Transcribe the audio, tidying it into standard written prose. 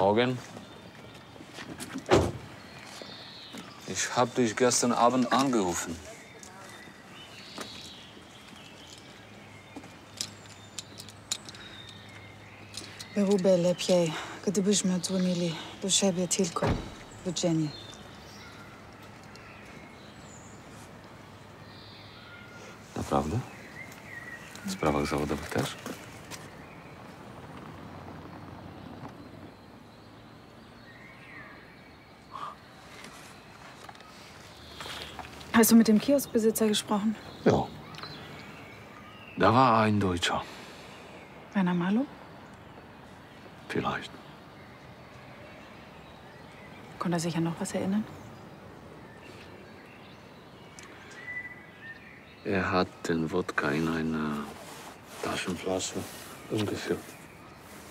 Morgen. Ich habe dich gestern Abend angerufen. Berube Pierre, gdybyśmy dzwonili do siebie tylko w dzień. Naprawdę? W sprawach zawodowych też? Hast du mit dem Kioskbesitzer gesprochen? Ja. Da war ein Deutscher. Werner Marlow? Vielleicht. Konnte er sich an noch was erinnern? Er hat den Wodka in eine Taschenflasche umgefüllt.